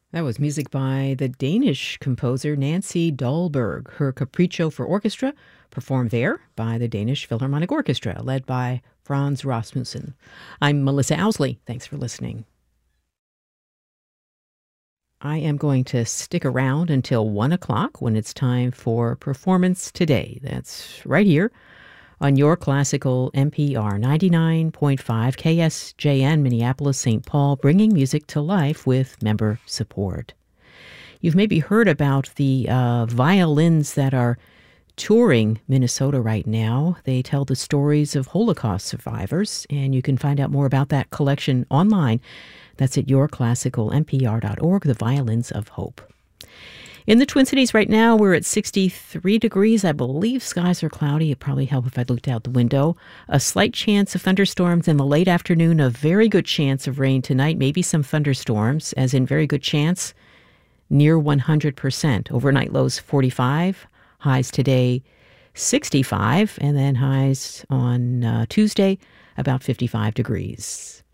That was music by the Danish composer Nancy Dahlberg. Her Capriccio for Orchestra, performed there by the Danish Philharmonic Orchestra, led by Franz Rasmussen. I'm Melissa Ousley. Thanks for listening. I am going to stick around until 1 o'clock when it's time for Performance Today. That's right here on your classical NPR 99.5 KSJN Minneapolis, St. Paul, bringing music to life with member support. You've maybe heard about the violins that are touring Minnesota right now. They tell the stories of Holocaust survivors, and you can find out more about that collection online. That's at yourclassicalnpr.org, The Violins of Hope. In the Twin Cities right now, we're at 63 degrees. I believe skies are cloudy. It'd probably help if I looked out the window. A slight chance of thunderstorms in the late afternoon. A very good chance of rain tonight. Maybe some thunderstorms, as in very good chance, near 100%. Overnight lows 45. Highs today 65. And then highs on Tuesday about 55 degrees.